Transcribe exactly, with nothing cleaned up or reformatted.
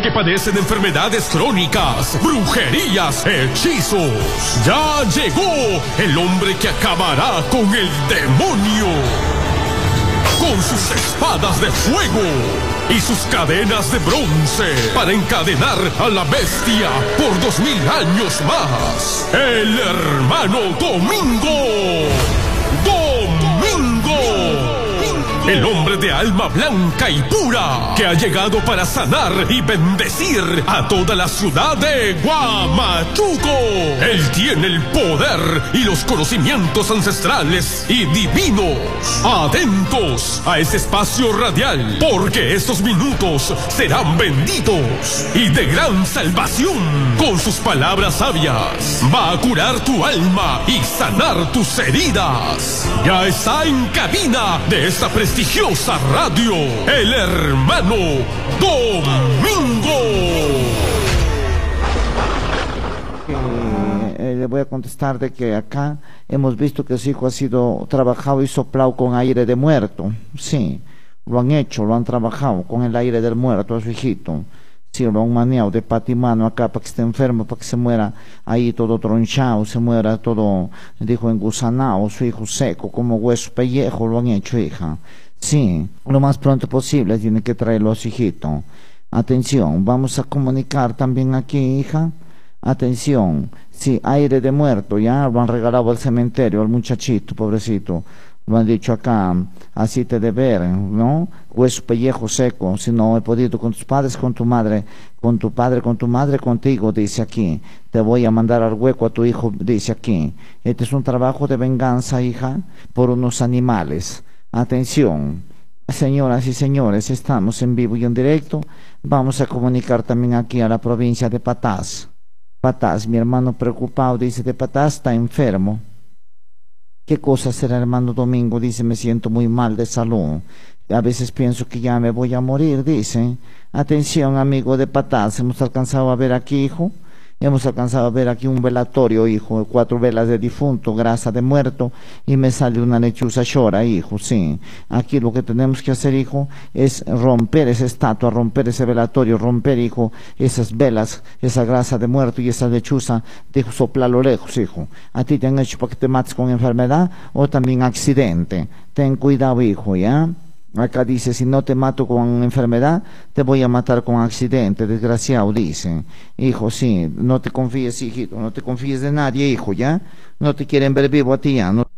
hombre que padece de enfermedades crónicas, brujerías, hechizos. Ya llegó el hombre que acabará con el demonio. Con sus espadas de fuego y sus cadenas de bronce para encadenar a la bestia por dos mil años más. El hermano Domingo. Domingo. El hombre de alma blanca y pura que ha llegado para sanar y bendecir a toda la ciudad de Huamachuco. Él tiene el poder y los conocimientos ancestrales y divinos. Atentos a ese espacio radial, porque estos minutos serán benditos y de gran salvación. Con sus palabras sabias va a curar tu alma y sanar tus heridas. Ya está en cabina de esta prestigiosa radio, el hermano Domingo. Eh, eh, le voy a contestar de que acá hemos visto que su hijo ha sido trabajado y soplado con aire de muerto. Sí, lo han hecho, lo han trabajado con el aire del muerto a su hijito. Sí, lo han maneado de patimano acá para que esté enfermo, para que se muera ahí todo tronchado, se muera todo, dijo, engusanado, su hijo seco, como hueso pellejo, lo han hecho, hija. Sí, lo más pronto posible tiene que traerlo a su hijito. Atención, vamos a comunicar también aquí, hija. Atención, sí, aire de muerto, ya lo han regalado al cementerio, al muchachito, pobrecito. Lo han dicho acá, así te de ver, ¿no? Hueso, pellejo seco, si no he podido con tus padres, con tu madre, con tu padre, con tu madre, contigo, dice aquí. Te voy a mandar al hueco a tu hijo, dice aquí. Este es un trabajo de venganza, hija, por unos animales. Atención, señoras y señores, estamos en vivo y en directo. Vamos a comunicar también aquí a la provincia de Patás. Patás, mi hermano preocupado, dice, de Patás está enfermo. ¿Qué cosa será, hermano Domingo? Dice, me siento muy mal de salud. A veces pienso que ya me voy a morir, dice. Atención, amigo de Patás, hemos alcanzado a ver aquí, hijo. Hemos alcanzado a ver aquí un velatorio, hijo, cuatro velas de difunto, grasa de muerto, y me sale una lechuza chora, hijo, sí. Aquí lo que tenemos que hacer, hijo, es romper esa estatua, romper ese velatorio, romper, hijo, esas velas, esa grasa de muerto y esa lechuza, dijo, soplarlo lejos, hijo. A ti te han hecho para que te mates con enfermedad o también accidente. Ten cuidado, hijo, ¿ya? Acá dice, si no te mato con enfermedad, te voy a matar con accidente, desgraciado, dice. Hijo, sí, no te confíes, hijito, no te confíes de nadie, hijo, ¿ya? No te quieren ver vivo a ti, ya, no.